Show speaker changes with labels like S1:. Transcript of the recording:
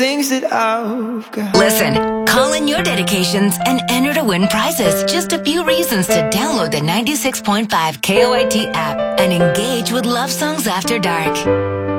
S1: things that I've got.
S2: Listen, call in your dedications and enter to win prizes. Just a few reasons to download the 96.5 KOIT app and engage with Love Songs After Dark.